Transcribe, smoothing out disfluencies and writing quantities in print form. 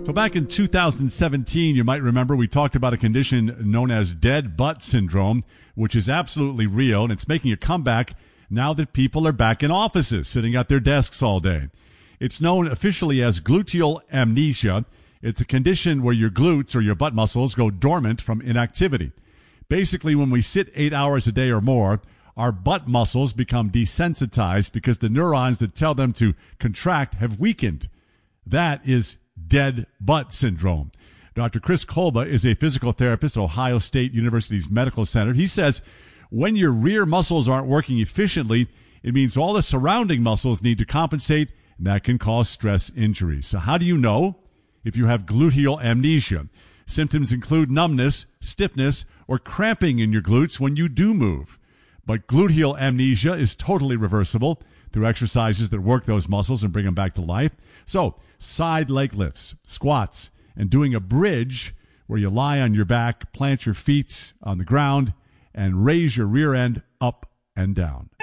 So back in 2017, you might remember we talked about a condition known as dead butt syndrome, which is absolutely real, and it's making a comeback now that people are back in offices, sitting at their desks all day. It's known officially as gluteal amnesia. It's a condition where your glutes or your butt muscles go dormant from inactivity. Basically, when we sit 8 hours a day or more, our butt muscles become desensitized because the neurons that tell them to contract have weakened. That is dead butt syndrome. Dr. Chris Kolba is a physical therapist at Ohio State University's Medical Center. He says when your rear muscles aren't working efficiently, it means all the surrounding muscles need to compensate, and that can cause stress injuries. So how do you know if you have gluteal amnesia? Symptoms include numbness, stiffness, or cramping in your glutes when you do move. But gluteal amnesia is totally reversible through exercises that work those muscles and bring them back to life. So, side leg lifts, squats, and doing a bridge where you lie on your back, plant your feet on the ground, and raise your rear end up and down.